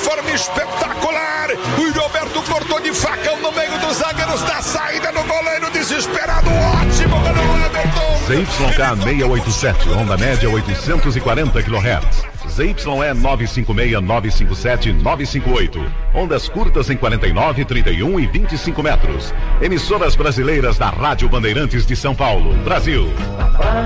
forma espetacular. O Roberto cortou de facão no meio dos zagueiros, da saída do goleiro desesperado. Ótimo goleiro Everton. ZYK 687, onda média 840 kHz. ZYE 956-957-958. Ondas curtas em 49, 31 e 25 metros. Emissoras brasileiras da Rádio Bandeirantes de São Paulo, Brasil.